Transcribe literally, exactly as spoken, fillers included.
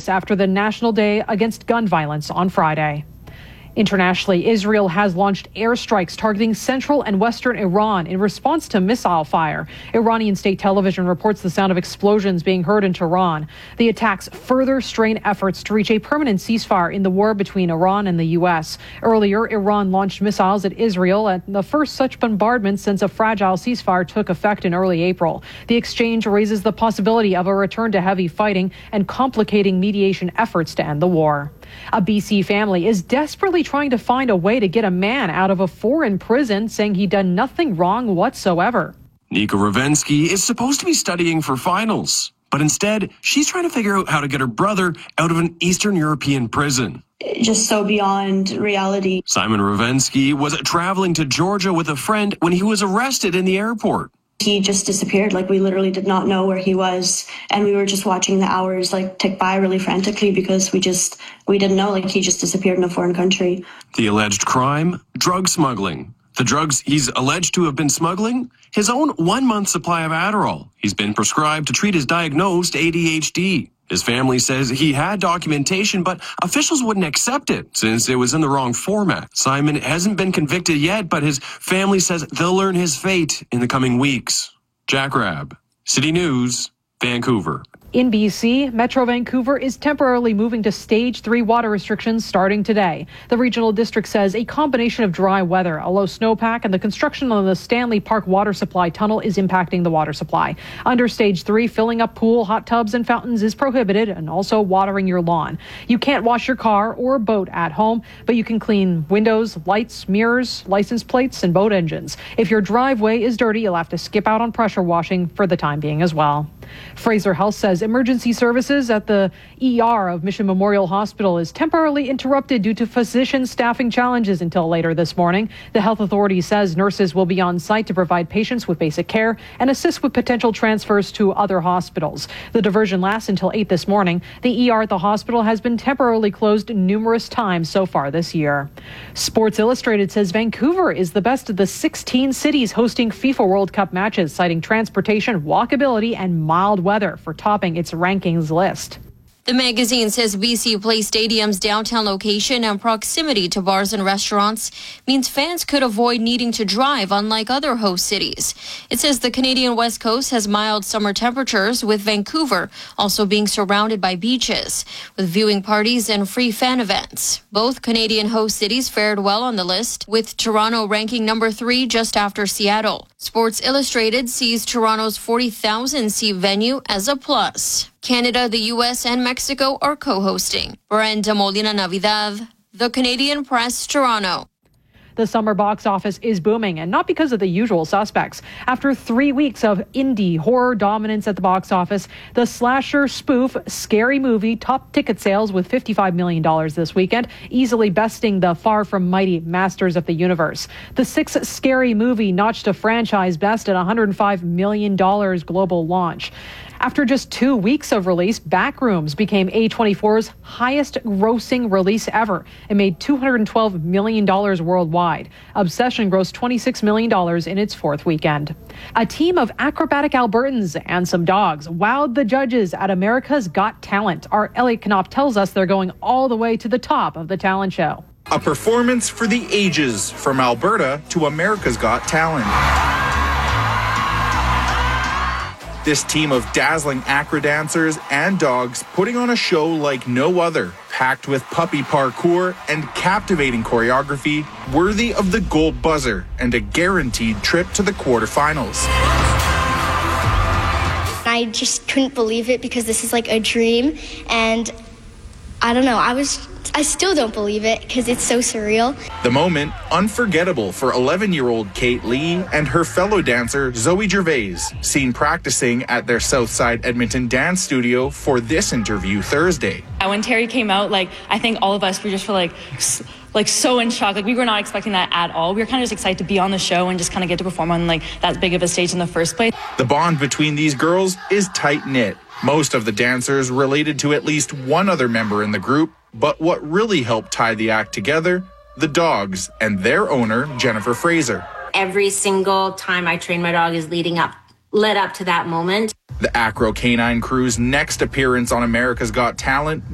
moments after the National Day Against Gun Violence on Friday. Internationally, Israel has launched airstrikes targeting central and western Iran in response to missile fire. Iranian state television reports the sound of explosions being heard in Tehran. The attacks further strain efforts to reach a permanent ceasefire in the war between Iran and the U S. Earlier, Iran launched missiles at Israel, at the first such bombardment since a fragile ceasefire took effect in early April. The exchange raises the possibility of a return to heavy fighting and complicating mediation efforts to end the war. A B C family is desperately trying to find a way to get a man out of a foreign prison, saying he'd done nothing wrong whatsoever. Nika Ravensky is supposed to be studying for finals, but instead, she's trying to figure out how to get her brother out of an Eastern European prison. Just so beyond reality. Simon Ravensky was traveling to Georgia with a friend when he was arrested in the airport. He just disappeared. Like, we literally did not know where he was. And we were just watching the hours like tick by really frantically because we just, we didn't know. Like, he just disappeared in a foreign country. The alleged crime, drug smuggling. The drugs he's alleged to have been smuggling? His own one-month supply of Adderall. He's been prescribed to treat his diagnosed A D H D. His family says he had documentation, but officials wouldn't accept it since it was in the wrong format. Simon hasn't been convicted yet, but his family says they'll learn his fate in the coming weeks. Jack Rabb, City News, Vancouver. In B C, Metro Vancouver is temporarily moving to stage three water restrictions starting today. The regional district says a combination of dry weather, a low snowpack, and the construction of the Stanley Park water supply tunnel is impacting the water supply. Under stage three, filling up pool, hot tubs, and fountains is prohibited, and also watering your lawn. You can't wash your car or boat at home, but you can clean windows, lights, mirrors, license plates, and boat engines. If your driveway is dirty, you'll have to skip out on pressure washing for the time being as well. Fraser Health says emergency services at the E R of Mission Memorial Hospital is temporarily interrupted due to physician staffing challenges until later this morning. The health authority says nurses will be on site to provide patients with basic care and assist with potential transfers to other hospitals. The diversion lasts until eight this morning. The E R at the hospital has been temporarily closed numerous times so far this year. Sports Illustrated says Vancouver is the best of the sixteen cities hosting FIFA World Cup matches, citing transportation, walkability, and mild weather for topping its rankings list. The magazine says B C Place Stadium's downtown location and proximity to bars and restaurants means fans could avoid needing to drive, unlike other host cities. It says the Canadian West Coast has mild summer temperatures, with Vancouver also being surrounded by beaches, with viewing parties and free fan events. Both Canadian host cities fared well on the list, with Toronto ranking number three just after Seattle. Sports Illustrated sees Toronto's forty thousand seat venue as a plus. Canada, the U S, and Mexico are co-hosting. Brenda Molina Navidad, The Canadian Press, Toronto. The summer box office is booming, and not because of the usual suspects. After three weeks of indie horror dominance at the box office, the slasher spoof Scary Movie topped ticket sales with fifty-five million dollars this weekend, easily besting the far from mighty Masters of the Universe. The sixth Scary Movie notched a franchise best at one hundred five million dollars global launch. After just two weeks of release, Backrooms became A twenty-four's highest grossing release ever. It made two hundred twelve million dollars worldwide. Obsession grossed twenty-six million dollars in its fourth weekend. A team of acrobatic Albertans and some dogs wowed the judges at America's Got Talent. Our Elliot Knopf tells us they're going all the way to the top of the talent show. A performance for the ages, from Alberta to America's Got Talent. This team of dazzling acro dancers and dogs putting on a show like no other, packed with puppy parkour and captivating choreography, worthy of the gold buzzer and a guaranteed trip to the quarterfinals. I just couldn't believe it because this is like a dream, and I don't know, I was I still don't believe it because it's so surreal. The moment unforgettable for eleven-year-old Kate Lee and her fellow dancer Zoe Gervais, seen practicing at their Southside Edmonton dance studio for this interview Thursday. When Terry came out, like I think all of us we just were like like so in shock. Like we were not expecting that at all. We were kind of just excited to be on the show and just kind of get to perform on like that big of a stage in the first place. The bond between these girls is tight-knit. Most of the dancers related to at least one other member in the group, but what really helped tie the act together, the dogs and their owner, Jennifer Fraser. Every single time I train my dog is leading up, led up to that moment. The Acro Canine Crew's next appearance on America's Got Talent